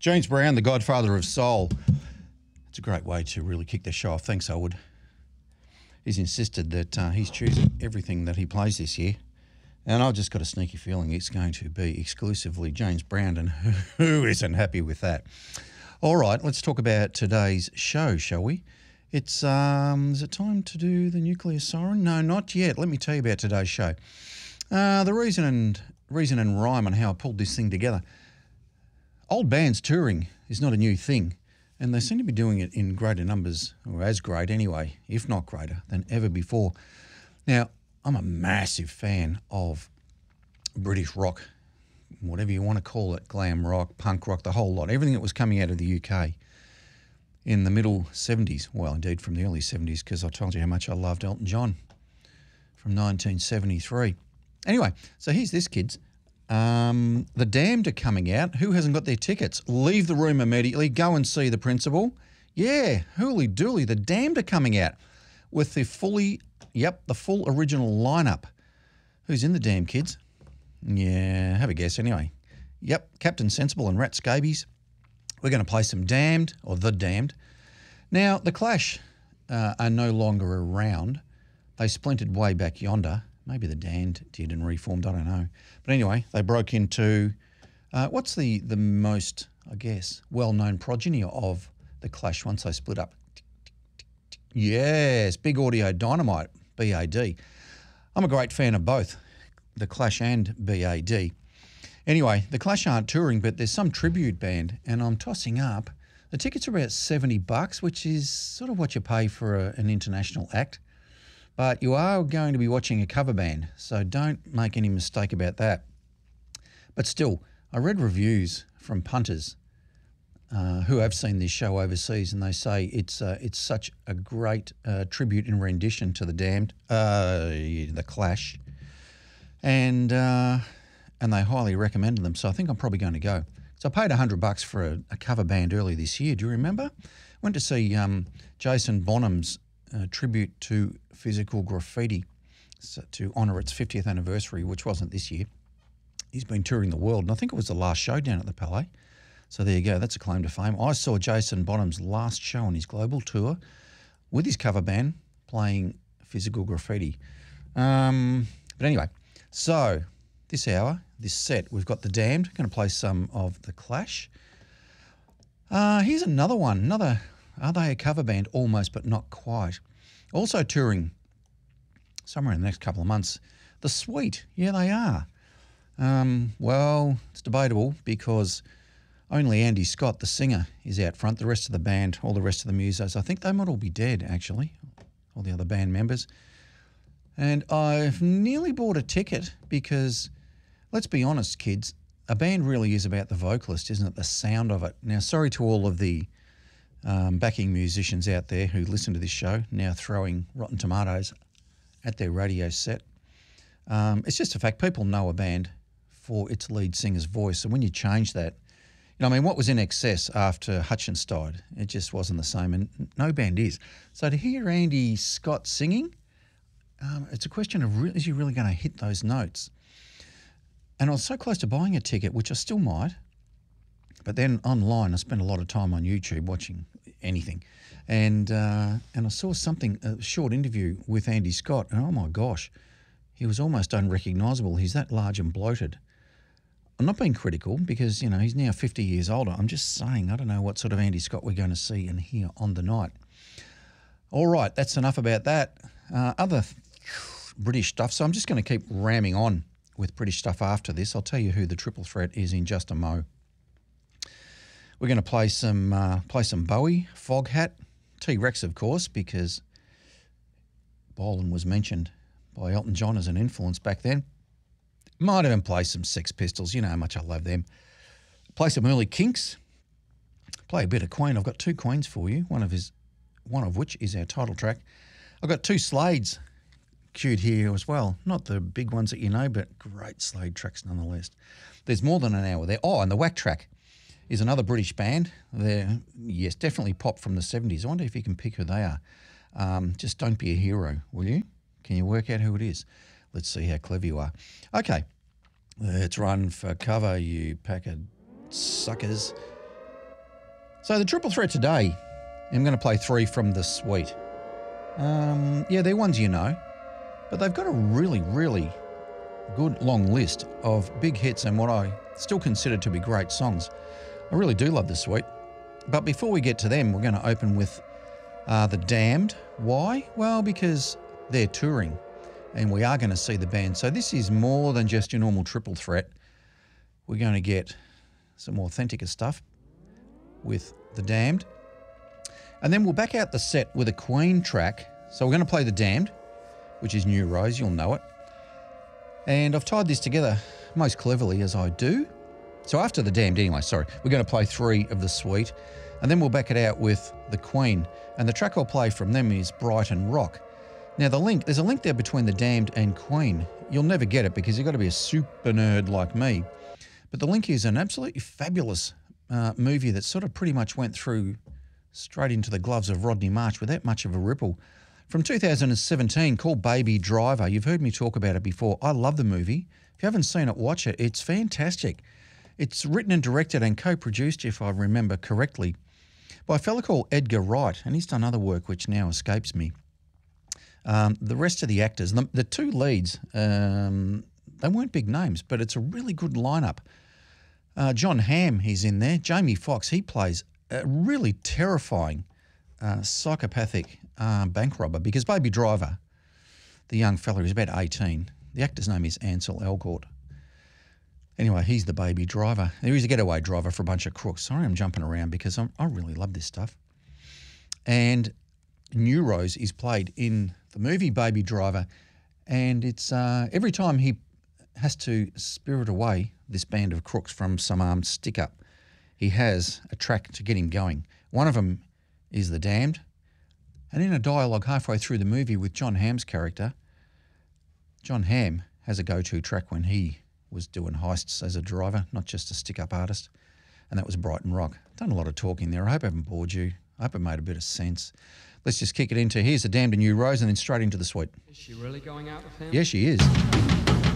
James Brown, the godfather of soul. It's a great way to really kick the show off. Thanks, Elwood. He's insisted that he's choosing everything that he plays this year. And I've just got a sneaky feeling it's going to be exclusively James Brown, and who isn't happy with that? All right, let's talk about today's show, shall we? It's, is it time to do the nuclear siren? No, not yet. Let me tell you about today's show. The reason and rhyme on how I pulled this thing together. Old bands touring is not a new thing, and they seem to be doing it in greater numbers, or as great anyway, if not greater, than ever before. Now, I'm a massive fan of British rock, whatever you want to call it, glam rock, punk rock, the whole lot, everything that was coming out of the UK in the middle 70s. Well, indeed, from the early 70s, because I told you how much I loved Elton John from 1973. Anyway, so here's this, kids. The Damned are coming out. Who hasn't got their tickets? Leave the room immediately. Go and see the principal. Yeah, hooly dooly. The Damned are coming out with the full original lineup. Who's in the Damned, kids? Yeah, have a guess anyway. Yep, Captain Sensible and Rat Scabies. We're going to play some Damned, or The Damned. Now, The Clash are no longer around. They splintered way back yonder. Maybe the Damned did and reformed, I don't know. But anyway, they broke into, what's the most, I guess, well-known progeny of the Clash once they split up? Yes, Big Audio Dynamite, BAD. I'm a great fan of both, the Clash and BAD. Anyway, the Clash aren't touring, but there's some tribute band, and I'm tossing up. The tickets are about $70, which is sort of what you pay for an international act. But you are going to be watching a cover band, so don't make any mistake about that. But still, I read reviews from punters who have seen this show overseas, and they say it's such a great tribute and rendition to the Damned, the Clash, and they highly recommended them. So I think I'm probably going to go. So I paid $100 for a cover band earlier this year. Do you remember? Went to see Jason Bonham's tribute to Physical Graffiti to honour its 50th anniversary, which wasn't this year. He's been touring the world, and I think it was the last show down at the Palais. So there you go, that's a claim to fame. I saw Jason Bonham's last show on his global tour with his cover band playing Physical Graffiti. But anyway, so this hour, this set, we've got The Damned, going to play some of The Clash. Here's another one, are they a cover band? Almost, but not quite. Also touring somewhere in the next couple of months. The Sweet, yeah, they are. Well, it's debatable because only Andy Scott, the singer, is out front. The rest of the band, all the rest of the musos, I think they might all be dead, actually, all the other band members. And I've nearly bought a ticket because, let's be honest, kids, a band really is about the vocalist, isn't it? The sound of it. Now, sorry to all of the backing musicians out there who listen to this show, now throwing rotten tomatoes at their radio set. It's just a fact. People know a band for its lead singer's voice, and when you change that, what was In Excess after Hutchins died? It just wasn't the same, and no band is. So to hear Andy Scott singing, it's a question of, is he really going to hit those notes? And I was so close to buying a ticket, which I still might, but then online, I spent a lot of time on YouTube watching anything. And I saw a short interview with Andy Scott, and oh my gosh, he was almost unrecognisable. He's that large and bloated. I'm not being critical because, he's now 50 years older. I'm just saying, I don't know what sort of Andy Scott we're going to see and hear on the night. All right, that's enough about that. Other British stuff. So I'm just going to keep ramming on with British stuff after this. I'll tell you who the triple threat is in just a mo. We're going to play some Bowie, Foghat, T-Rex, of course, because Bolan was mentioned by Elton John as an influence back then. Might even play some Sex Pistols. You know how much I love them. Play some early Kinks. Play a bit of Queen. I've got two Queens for you, one of which is our title track. I've got two Slades queued here as well. Not the big ones that you know, but great Slade tracks nonetheless. There's more than an hour there. Oh, and the Whack track is another British band. They're, yes, definitely pop from the 70s. I wonder if you can pick who they are. Just don't be a hero, will you? Can you work out who it is? Let's see how clever you are. Okay, let's run for cover, you pack of suckers. So the triple threat today, I'm going to play 3 from the suite. Yeah, they're ones you know, but they've got a really, really good long list of big hits and what I still consider to be great songs. I really do love the suite. But before we get to them, we're going to open with The Damned. Why? Well, because they're touring and we are going to see the band. So this is more than just your normal triple threat. We're going to get some authentic stuff with The Damned. And then we'll back out the set with a Queen track. So we're going to play The Damned, which is New Rose, you'll know it. And I've tied this together most cleverly as I do. So after The Damned anyway, sorry, we're going to play 3 of the suite, and then we'll back it out with the Queen. And the track I'll play from them is Brighton Rock. Now there's a link there between The Damned and Queen. You'll never get it because you've got to be a super nerd like me. But the link is an absolutely fabulous movie that sort of pretty much went through straight into the gloves of Rodney Marsh without much of a ripple. From 2017, called Baby Driver. You've heard me talk about it before. I love the movie. If you haven't seen it, watch it. It's fantastic. It's written and directed and co-produced, if I remember correctly, by a fellow called Edgar Wright, and he's done other work which now escapes me. The rest of the actors, the 2 leads, they weren't big names, but it's a really good lineup. John Hamm, he's in there. Jamie Foxx, he plays a really terrifying psychopathic bank robber, because Baby Driver, the young fella, is about 18. The actor's name is Ansel Elgort. Anyway, he's the baby driver. He's a getaway driver for a bunch of crooks. Sorry I'm jumping around because I really love this stuff. And New Rose is played in the movie Baby Driver, and it's every time he has to spirit away this band of crooks from some armed stick-up, he has a track to get him going. One of them is The Damned, and in a dialogue halfway through the movie with John Hamm's character, John Hamm has a go-to track when he was doing heists as a driver, not just a stick-up artist, and that was Brighton Rock. Done a lot of talking there. I hope I haven't bored you. I hope it made a bit of sense. Let's just kick it into, here's The Damned and New Rose, and then straight into the suite. Is she really going out with him? Yeah, she is.